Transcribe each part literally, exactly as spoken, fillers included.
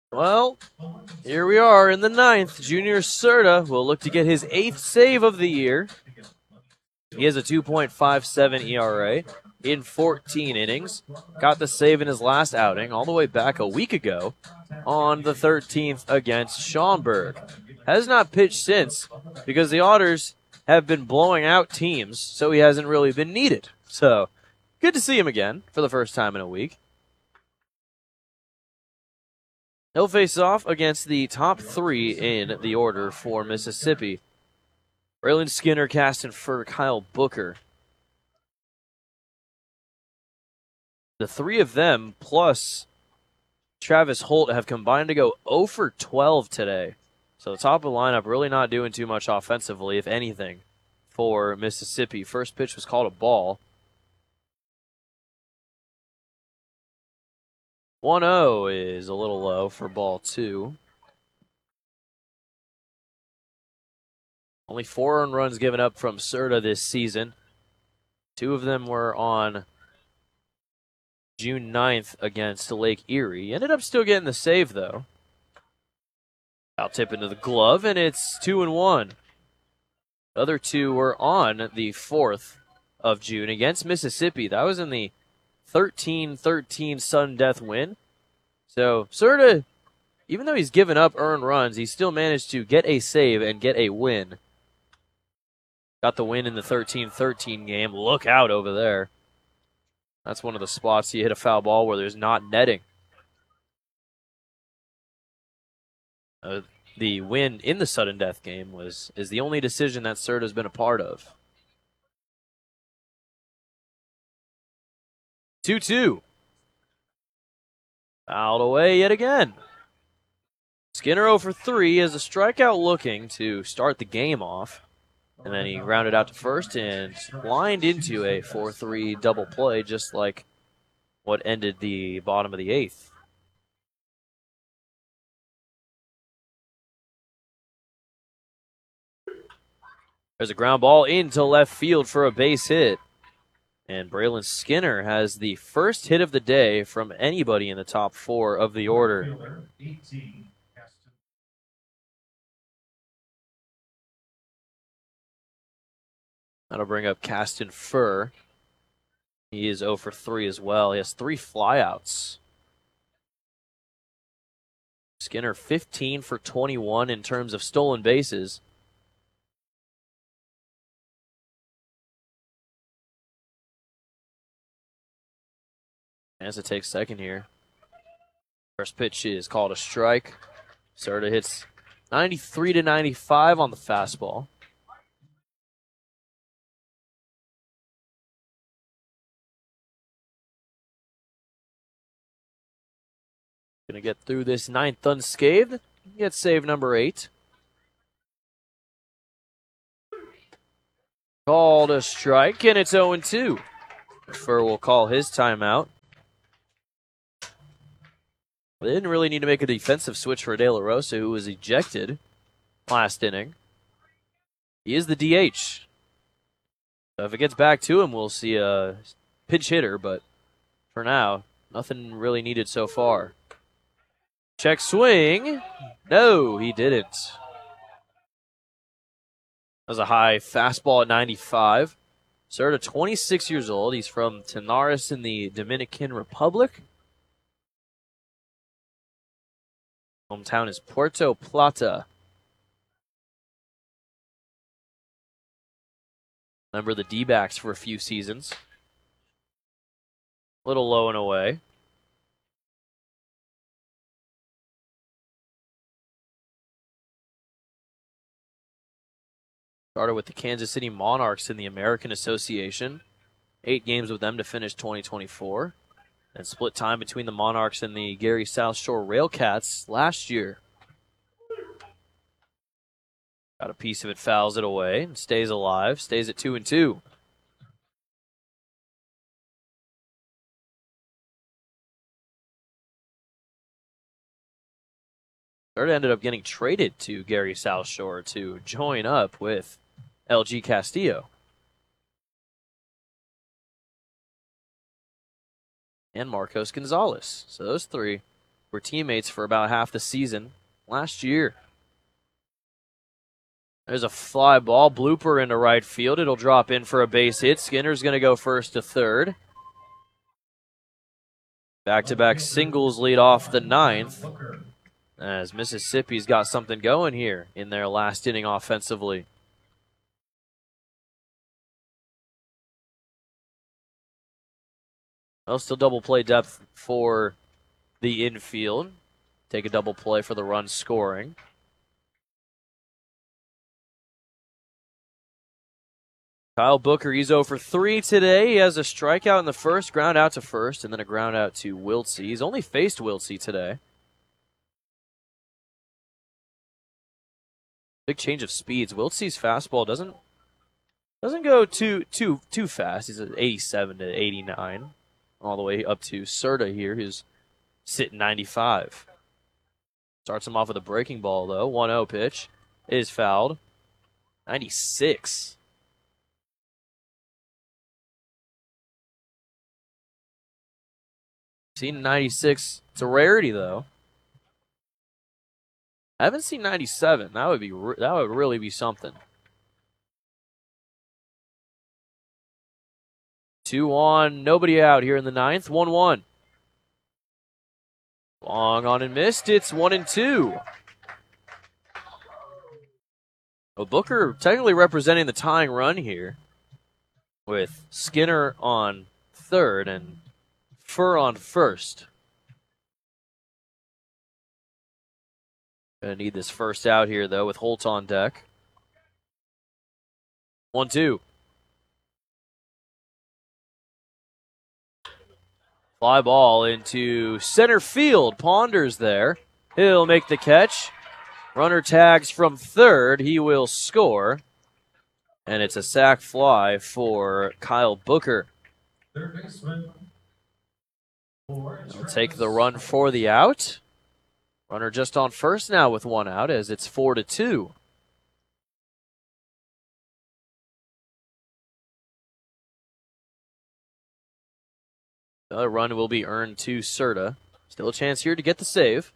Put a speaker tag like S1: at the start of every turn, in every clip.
S1: Well, here we are in the ninth. Junior Serta will look to get his eighth save of the year. He has a two point five seven E R A in fourteen innings. Got the save in his last outing all the way back a week ago on the thirteenth against Schaumburg. Has not pitched since because the Otters have been blowing out teams, so he hasn't really been needed. So, good to see him again for the first time in a week. He'll face off against the top three in the order for Mississippi. Braylon Skinner, Caston Furr, Kyle Booker. The three of them, plus Travis Holt, have combined to go zero for twelve today. So the top of the lineup really not doing too much offensively, if anything, for Mississippi. First pitch was called a ball. one oh is a little low for ball two. Only four earned runs given up from Serta this season. Two of them were on June ninth against Lake Erie. Ended up still getting the save, though. Out tip into the glove, and it's two and one. The other two were on the fourth of June against Mississippi. That was in the thirteen thirteen sudden death win. So Serta, even though he's given up earned runs, he still managed to get a save and get a win. Got the win in the thirteen thirteen game. Look out over there. That's one of the spots you hit a foul ball where there's not netting. Uh, the win in the sudden death game was is the only decision that Serta's been a part of. two two. Fouled away yet again. Skinner zero for three as a strikeout looking to start the game off. And then he rounded out to first and lined into a four three double play, just like what ended the bottom of the eighth. There's a ground ball into left field for a base hit. And Braylon Skinner has the first hit of the day from anybody in the top four of the order. That'll bring up Caston Furr. He is zero for three as well. He has three flyouts. Skinner fifteen for twenty-one in terms of stolen bases. Has to take second here. First pitch is called a strike. Serta hits ninety-three to ninety-five on the fastball. Gonna get through this ninth unscathed. Get save number eight. Called a strike, and it's oh and two. Furr will call his timeout. They didn't really need to make a defensive switch for De La Rosa, who was ejected last inning. He is the D H. So if it gets back to him, we'll see a pinch hitter, but for now, nothing really needed so far. Check swing. No, he didn't. That was a high fastball at ninety-five. Serta, twenty-six years old. He's from Tenares in the Dominican Republic. Hometown is Puerto Plata. Member of the D-backs for a few seasons. A little low and away. Started with the Kansas City Monarchs in the American Association. Eight games with them to finish twenty twenty-four. And split time between the Monarchs and the Gary South Shore Railcats last year. Got a piece of it, fouls it away, and stays alive. Stays at two and two. Serta ended up getting traded to Gary South Shore to join up with L G Castillo. And Marcos Gonzalez. So those three Were teammates for about half the season last year. There's a fly ball, blooper into right field. It'll drop in for a base hit. Skinner's going to go first to third. Back-to-back singles lead off the ninth, as Mississippi's got something going here in their last inning offensively. Well, still double play depth for the infield. Take a double play for the run scoring. Kyle Booker, he's oh for three today. He has a strikeout in the first, ground out to first, and then a ground out to Wiltsey. He's only faced Wiltsey today. Big change of speeds. Wiltsey's fastball doesn't doesn't go too too too fast. He's at eighty-seven to eighty-nine, all the way up to Serta here, who's sitting ninety-five. Starts him off with a breaking ball, though. one oh pitch. It is fouled. ninety-six. Seen ninety-six. It's a rarity, though. I haven't seen ninety-seven. That would be that would really be something. Two on, nobody out here in the ninth. one one. Long on and missed. It's one and two. Well, Booker technically representing the tying run here, with Skinner on third and Furr on first. Gonna need this first out here, though, with Holt on deck. one two. Fly ball into center field. Ponders there. He'll make the catch. Runner tags from third. He will score. And it's a sac fly for Kyle Booker. Third baseman. He'll take the run for the out. Runner just on first now with one out, as it's four to two. The other run will be earned to Serta. Still a chance here to get the save.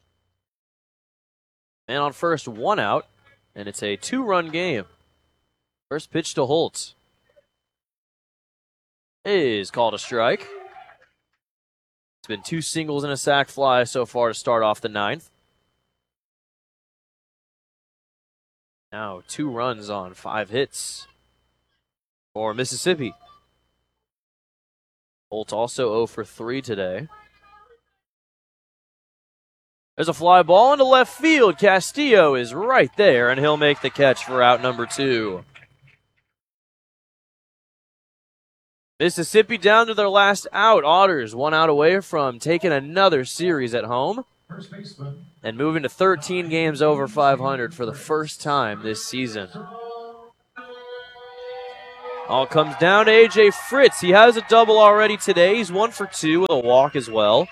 S1: Man on first, one out, and it's a two-run game. First pitch to Holt is called a strike. It's been two singles and a sac fly so far to start off the ninth. Now two runs on five hits for Mississippi. Holt also oh for three today. There's a fly ball into left field. Castillo is right there, and he'll make the catch for out number two. Mississippi down to their last out. Otters one out away from taking another series at home and moving to thirteen games over five hundred for the first time this season. All comes down to A J Fritz. He has a double already today. He's one for two with a walk as well.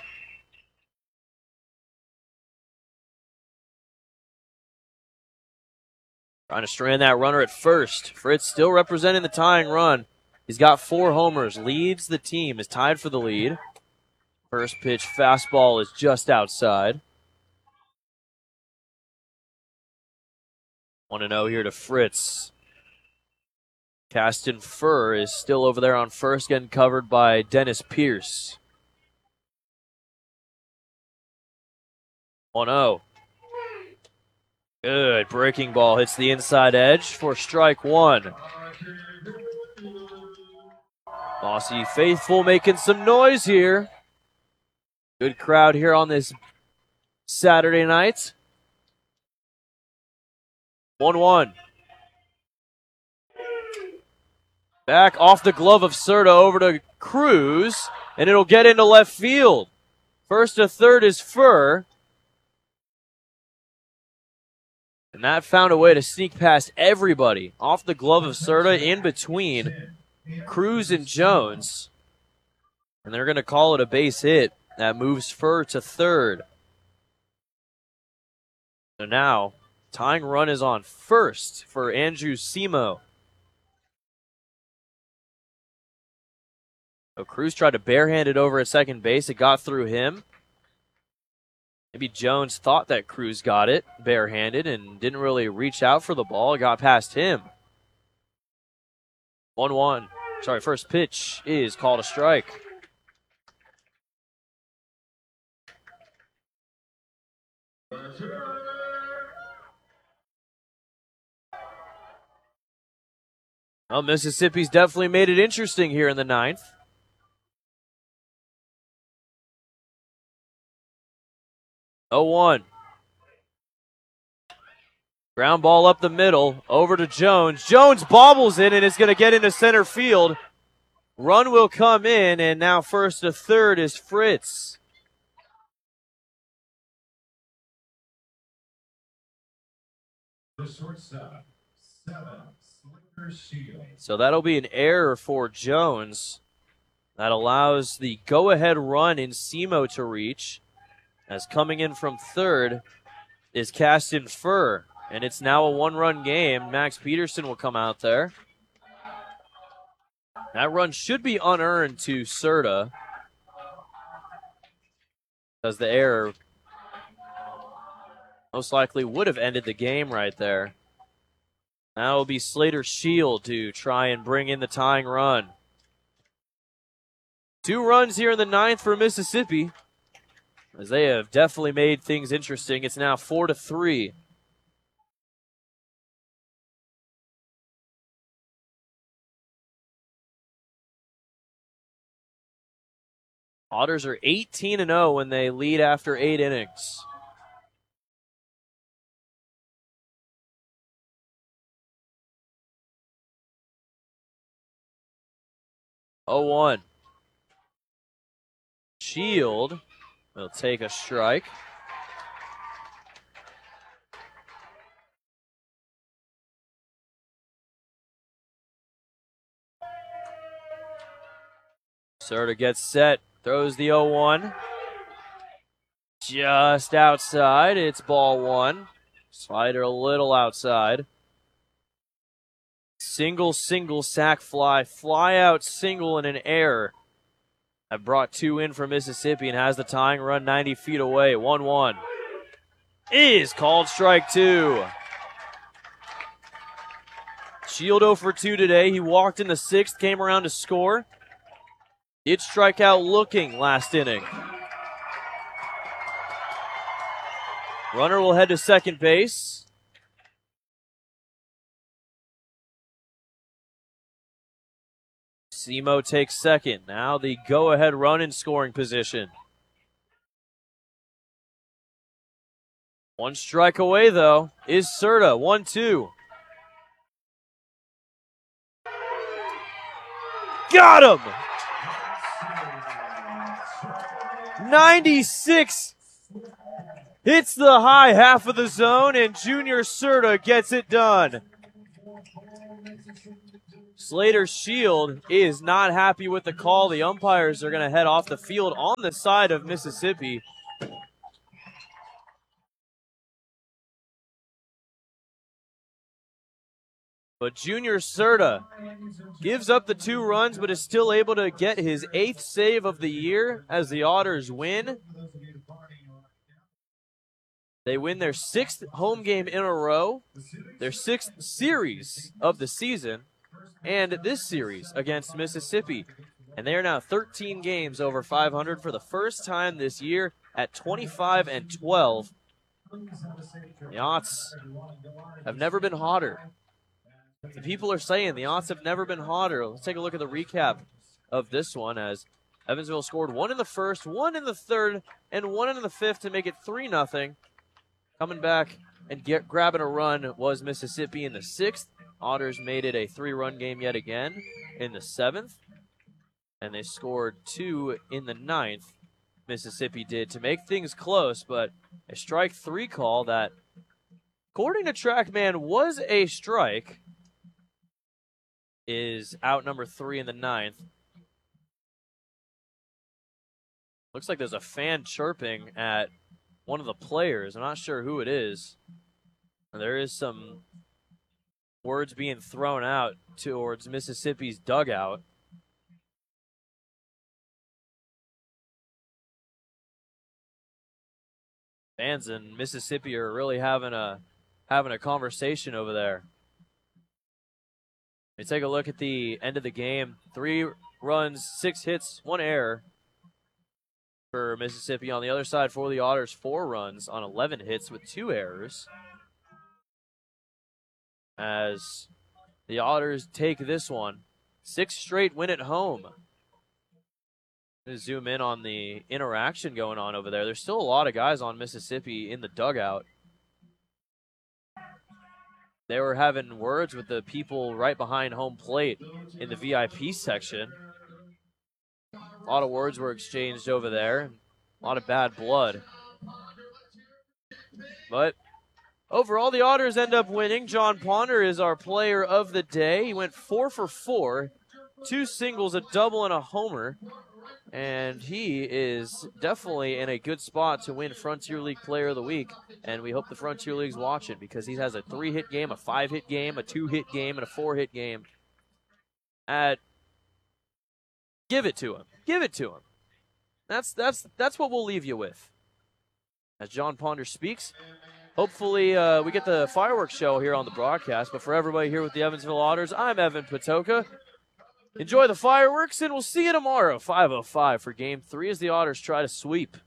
S1: Trying to strand that runner at first. Fritz still representing the tying run. He's got four homers, leads the team, is tied for the lead. First pitch fastball is just outside. one and oh here to Fritz. Caston Furr is still over there on first, getting covered by Dennis Pierce. one oh. Good breaking ball, hits the inside edge for strike one. Bossy Faithful making some noise here. Good crowd here on this Saturday night. one one. Back off the glove of Serta over to Cruz, and it'll get into left field. First to third is Furr. And that found a way to sneak past everybody. Off the glove of Serta, in between Cruz and Jones. And they're going to call it a base hit. That moves Furr to third. So now, tying run is on first for Andrew Simo. So Cruz tried to barehand it over at second base. It got through him. Maybe Jones thought that Cruz got it barehanded and didn't really reach out for the ball. It got past him. one one. Sorry, first pitch is called a strike. Well, Mississippi's definitely made it interesting here in the ninth. oh one. Ground ball up the middle, over to Jones. Jones bobbles it, and it's going to get into center field. Run will come in, and now first to third is Fritz. The shortstop, seven, Slater Shield. So that'll be an error for Jones. That allows the go-ahead run in Simo to reach. As coming in from third is Caston Furr. And it's now a one-run game. Max Peterson will come out there. That run should be unearned to Serta, because the error most likely would have ended the game right there. Now it will be Slater Shield to try and bring in the tying run. Two runs here in the ninth for Mississippi, as they have definitely made things interesting. It's now four to three. Otters are eighteen and oh when they lead after eight innings. oh one. Shield will take a strike. Serta gets set, throws the oh one. Just outside, it's ball one. Slider a little outside. Single, single, sack fly, fly out single, and an error. That brought two in for Mississippi and has the tying run ninety feet away. one one. Is called strike two. Shield oh for two today. He walked in the sixth, came around to score. Did strike out looking last inning. Runner will head to second base. Simo takes second. Now the go-ahead run in scoring position. One strike away, though, is Serta. one two. Got him! ninety-six hits the high half of the zone, and Junior Serta gets it done. Slater Shield is not happy with the call. The umpires are going to head off the field on the side of Mississippi. But Junior Serta gives up the two runs, but is still able to get his eighth save of the year as the Otters win. They win their sixth home game in a row, their sixth series of the season, and this series against Mississippi. And they are now thirteen games over five hundred for the first time this year at twenty-five and twelve. The Otts have never been hotter. The people are saying the Otts have never been hotter. Let's take a look at the recap of this one, as Evansville scored one in the first, one in the third, and one in the fifth to make it three nothing. Coming back and get, grabbing a run was Mississippi in the sixth. Otters made it a three-run game yet again in the seventh. And they scored two in the ninth. Mississippi did to make things close, but a strike three call that, according to TrackMan, was a strike, is out number three in the ninth. Looks like there's a fan chirping at one of the players. I'm not sure who it is. There is some words being thrown out towards Mississippi's dugout. Fans in Mississippi are really having a having a conversation over there. We take a look at the end of the game. Three runs, six hits, one error for Mississippi. On the other side for the Otters, four runs on eleven hits with two errors. As the Otters take this one, six straight win at home. Zoom in on the interaction going on over there. There's still a lot of guys on Mississippi in the dugout. They were having words with the people right behind home plate in the V I P section. A lot of words were exchanged over there. A lot of bad blood. But overall, the Otters end up winning. John Ponder is our player of the day. He went four for four, two singles, a double, and a homer. And he is definitely in a good spot to win Frontier League Player of the Week. And we hope the Frontier League's watching because he has a three-hit game, a five-hit game, a two-hit game, and a four-hit game. At give it to him. Give it to him. That's that's that's what we'll leave you with. As John Ponder speaks, hopefully uh, we get the fireworks show here on the broadcast. But for everybody here with the Evansville Otters, I'm Evan Patoka. Enjoy the fireworks, and we'll see you tomorrow, five oh five, for Game three as the Otters try to sweep